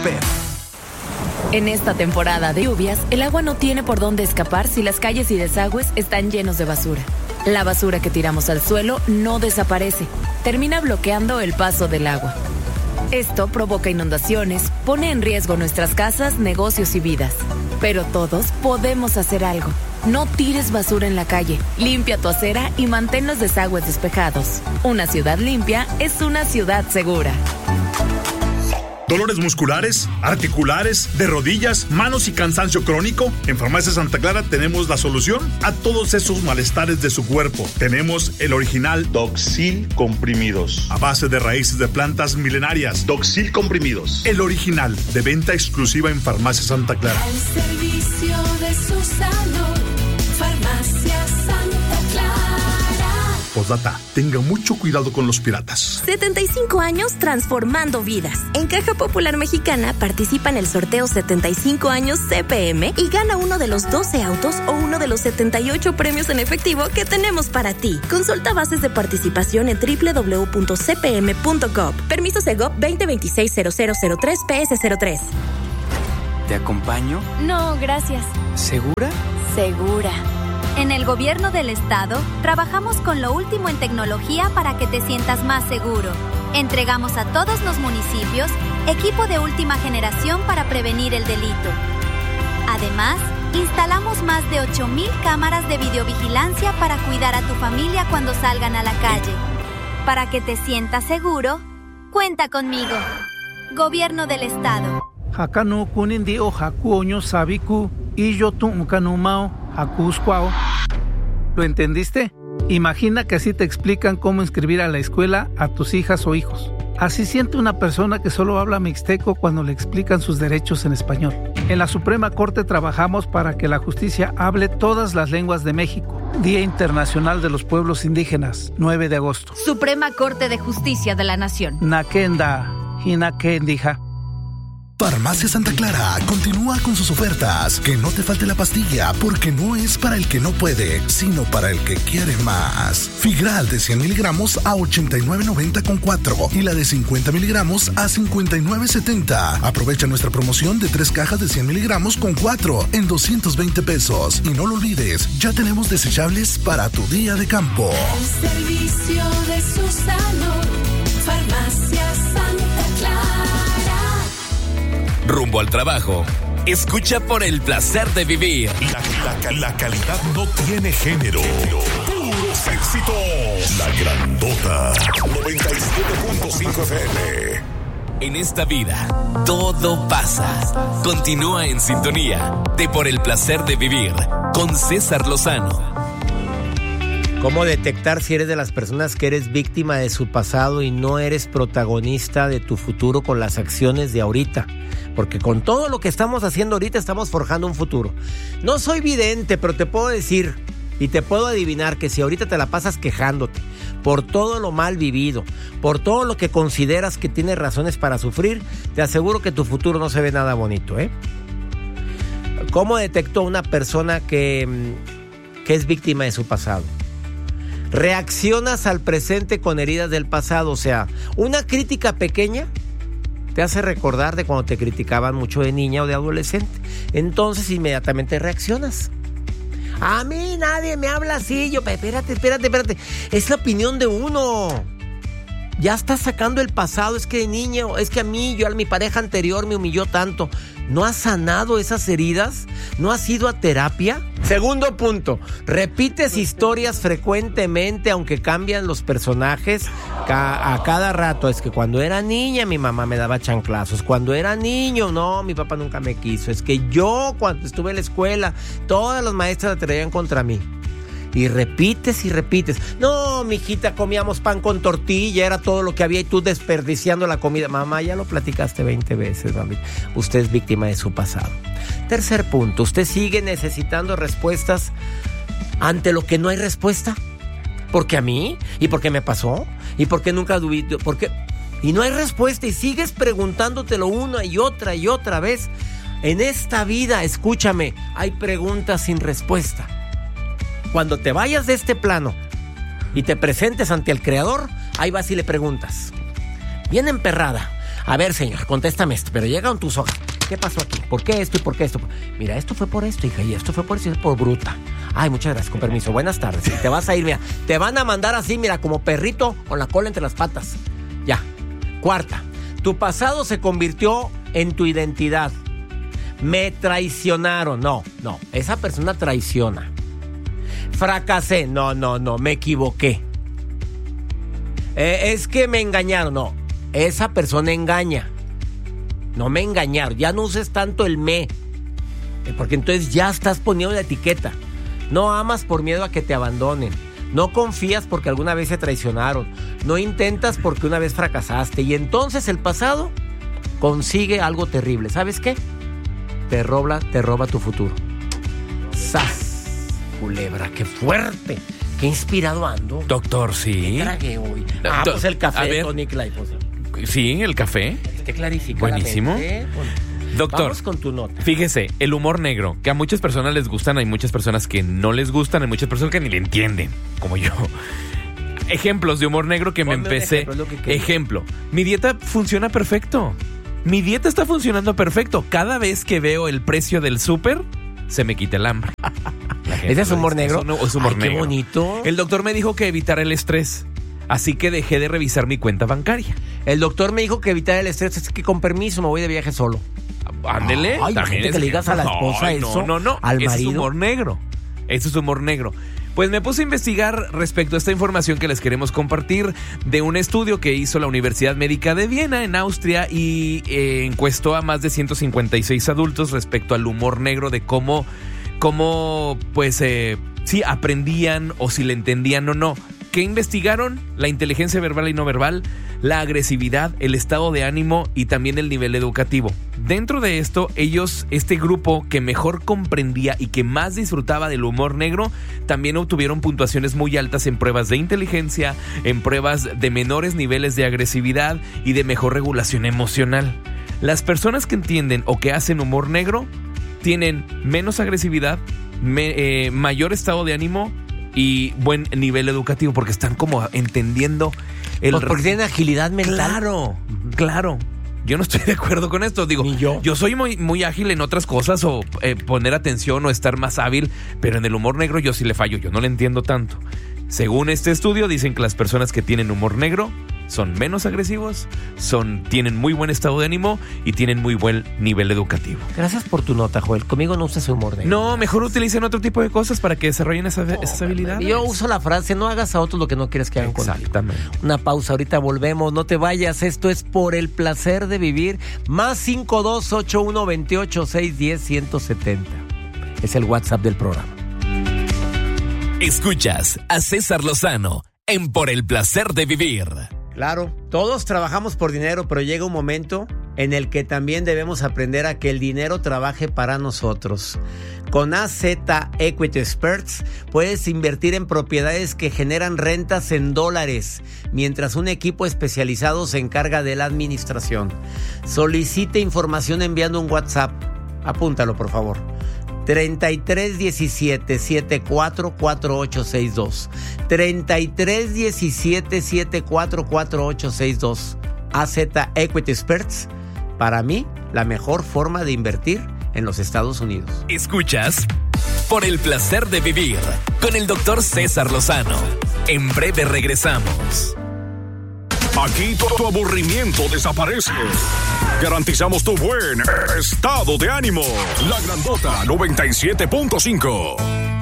PET. En esta temporada de lluvias, el agua no tiene por dónde escapar si las calles y desagües están llenos de basura. La basura que tiramos al suelo no desaparece, termina bloqueando el paso del agua. Esto provoca inundaciones, pone en riesgo nuestras casas, negocios y vidas. Pero todos podemos hacer algo. No tires basura en la calle, limpia tu acera y mantén los desagües despejados. Una ciudad limpia es una ciudad segura. ¿Dolores musculares, articulares, de rodillas, manos y cansancio crónico? En Farmacia Santa Clara tenemos la solución a todos esos malestares de su cuerpo. Tenemos el original Doxil Comprimidos, a base de raíces de plantas milenarias. Doxil Comprimidos, el original, de venta exclusiva en Farmacia Santa Clara. Al servicio de su salud, Farmacia Santa Clara. Postdata, tenga mucho cuidado con los piratas. 75 años transformando vidas. En Caja Popular Mexicana participa en el sorteo 75 años CPM y gana uno de los 12 autos o uno de los 78 premios en efectivo que tenemos para ti. Consulta bases de participación en www.cpm.gov. Permiso Segov 2026-0003 PS03. ¿Te acompaño? No, gracias. ¿Segura? Segura. En el Gobierno del Estado, trabajamos con lo último en tecnología para que te sientas más seguro. Entregamos a todos los municipios equipo de última generación para prevenir el delito. Además, instalamos más de 8,000 cámaras de videovigilancia para cuidar a tu familia cuando salgan a la calle. Para que te sientas seguro, cuenta conmigo. Gobierno del Estado. Hakanu kunindi o hakuoño sabiku y yo tuncanumao hakuscuao. ¿Lo entendiste? Imagina que así te explican cómo inscribir a la escuela a tus hijas o hijos. Así siente una persona que solo habla mixteco cuando le explican sus derechos en español. En la Suprema Corte trabajamos para que la justicia hable todas las lenguas de México. Día Internacional de los Pueblos Indígenas, 9 de agosto. Suprema Corte de Justicia de la Nación. Nakenda, hinakendija. Farmacia Santa Clara continúa con sus ofertas. Que no te falte la pastilla, porque no es para el que no puede, sino para el que quiere más. Figral de 100 miligramos a $89.90 con 4 y la de 50 miligramos a $59.70. Aprovecha nuestra promoción de 3 cajas de 100 miligramos con 4 en $220. Y no lo olvides, ya tenemos desechables para tu día de campo. Al servicio de su salud, Farmacia Santa Clara. Rumbo al trabajo. Escucha por el placer de vivir. La calidad no tiene género. Puros éxitos. La Grandota 97.5 FM. En esta vida, todo pasa. Continúa en sintonía de Por el placer de vivir con César Lozano. ¿Cómo detectar si eres de las personas que eres víctima de su pasado y no eres protagonista de tu futuro con las acciones de ahorita? Porque con todo lo que estamos haciendo ahorita estamos forjando un futuro. No soy vidente, pero te puedo decir y te puedo adivinar que si ahorita te la pasas quejándote por todo lo mal vivido, por todo lo que consideras que tienes razones para sufrir, te aseguro que tu futuro no se ve nada bonito, ¿eh? ¿Cómo detectó una persona que es víctima de su pasado? Reaccionas al presente con heridas del pasado, o sea, una crítica pequeña te hace recordar de cuando te criticaban mucho de niña o de adolescente. Entonces inmediatamente reaccionas. A mí nadie me habla así. Yo, espérate. Es la opinión de uno. Ya estás sacando el pasado. Es que de niño, es que a mi pareja anterior me humilló tanto. ¿No has sanado esas heridas? ¿No has ido a terapia? Segundo punto, repites historias frecuentemente, aunque cambian los personajes a cada rato. Es que cuando era niña mi mamá me daba chanclazos. Cuando era niño, no, mi papá nunca me quiso. Es que yo, cuando estuve en la escuela, todas las maestras la traían contra mí. Y repites. No, mijita, comíamos pan con tortilla, era todo lo que había y tú desperdiciando la comida. Mamá, ya lo platicaste 20 veces, mami. Usted es víctima de su pasado. Tercer punto, usted sigue necesitando respuestas ante lo que no hay respuesta. ¿Por qué a mí? ¿Y por qué me pasó? ¿Y por qué nunca dudé? ¿Por qué? Y no hay respuesta y sigues preguntándotelo una y otra vez. En esta vida, escúchame, hay preguntas sin respuesta. Cuando te vayas de este plano y te presentes ante el Creador, ahí vas y le preguntas, bien emperrada, A ver, señor, contéstame esto. Pero llegaron tus hojas. ¿Qué pasó aquí? ¿Por qué esto y por qué esto? Mira, esto fue por esto, hija, y esto fue por eso, y es por bruta. Ay, muchas gracias, con permiso. Buenas tardes. Y te vas a ir, mira. Te van a mandar así, mira, como perrito con la cola entre las patas. Ya. Cuarta. Tu pasado se convirtió en tu identidad. Me traicionaron. No. Esa persona traiciona. Fracasé. No. Me equivoqué. Es que me engañaron. No. Esa persona engaña. No me engañaron. Ya no uses tanto el me. Porque entonces ya estás poniendo la etiqueta. No amas por miedo a que te abandonen. No confías porque alguna vez se traicionaron. No intentas porque una vez fracasaste. Y entonces el pasado consigue algo terrible. ¿Sabes qué? Te roba tu futuro. ¡Sas! Culebra, qué fuerte. Qué inspirado ando. Doctor, sí. ¿Qué tragué hoy? Pues el café de Tonic Life. Sí, el café. Te clarifica. Buenísimo. Doctor, vamos con tu nota. Fíjese, el humor negro, que a muchas personas les gustan, hay muchas personas que no les gustan, hay muchas personas que ni le entienden, como yo. Ejemplos de humor negro que me empecé. Ejemplo, mi dieta funciona perfecto. Mi dieta está funcionando perfecto. Cada vez que veo el precio del súper, se me quita el hambre. ¿Ese es humor negro? Es humor negro. Qué bonito. El doctor me dijo que evitara el estrés. Así que dejé de revisar mi cuenta bancaria. El doctor me dijo que evitar el estrés es que con permiso me voy de viaje solo. Ándele. Ay, también que le digas a la esposa eso. No. Al marido. Eso es humor negro. Eso es humor negro. Pues me puse a investigar respecto a esta información que les queremos compartir de un estudio que hizo la Universidad Médica de Viena en Austria y encuestó a más de 156 adultos respecto al humor negro, de cómo pues si aprendían o si le entendían o no. ¿Qué investigaron? La inteligencia verbal y no verbal, la agresividad, el estado de ánimo y también el nivel educativo. Dentro de esto, este grupo que mejor comprendía y que más disfrutaba del humor negro, también obtuvieron puntuaciones muy altas en pruebas de inteligencia, en pruebas de menores niveles de agresividad y de mejor regulación emocional. Las personas que entienden o que hacen humor negro tienen menos agresividad, mayor estado de ánimo y buen nivel educativo, porque están como entendiendo porque tienen agilidad mental. Claro. Yo no estoy de acuerdo con esto. Digo, yo soy muy ágil en otras cosas o poner atención o estar más hábil, pero en el humor negro yo sí le fallo, yo no le entiendo tanto. Según este estudio, dicen que las personas que tienen humor negro son menos agresivos, tienen muy buen estado de ánimo y tienen muy buen nivel educativo. Gracias por tu nota, Joel. Conmigo no usas humor negro. No, mejor utilicen otro tipo de cosas para que desarrollen esas habilidades. Yo uso la frase, no hagas a otros lo que no quieres que hagan contigo. Exactamente. Una pausa, ahorita volvemos, no te vayas. Esto es Por el Placer de Vivir. Más 5281286110 Es el WhatsApp del programa. Escuchas a César Lozano en Por el Placer de Vivir. Claro, todos trabajamos por dinero, pero llega un momento en el que también debemos aprender a que el dinero trabaje para nosotros. Con AZ Equity Experts puedes invertir en propiedades que generan rentas en dólares, mientras un equipo especializado se encarga de la administración. Solicite información enviando un WhatsApp. Apúntalo, por favor. 3317-744862. 3317-744862. AZ Equity Experts. Para mí, la mejor forma de invertir en los Estados Unidos. Escuchas Por el Placer de Vivir con el doctor César Lozano. En breve regresamos. Aquí tu aburrimiento desaparece. Garantizamos tu buen estado de ánimo. La Grandota 97.5.